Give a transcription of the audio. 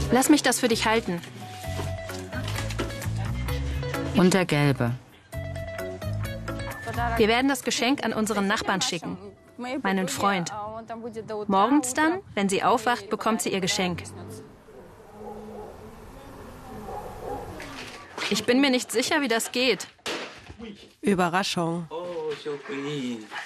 Lass mich das für dich halten. Und der gelbe. Wir werden das Geschenk an unseren Nachbarn schicken, meinen Freund. Morgens dann, wenn sie aufwacht, bekommt sie ihr Geschenk. Ich bin mir nicht sicher, wie das geht. Überraschung.